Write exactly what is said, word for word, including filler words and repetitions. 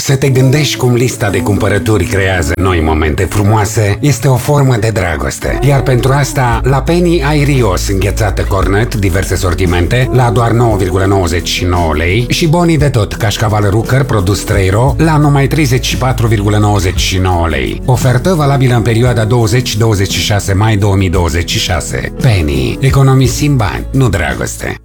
Să te gândești cum lista de cumpărături creează noi momente frumoase este o formă de dragoste. Iar pentru asta, la Penny ai Rios înghețată cornet, diverse sortimente, la doar nouă virgulă nouăzeci și nouă lei și bonii de tot, cașcaval Rucker, produs trei ro, la numai treizeci și patru virgulă nouăzeci și nouă lei. Ofertă valabilă în perioada douăzeci - douăzeci și șase mai două mii douăzeci și șase. Penny. Economisim bani, nu dragoste.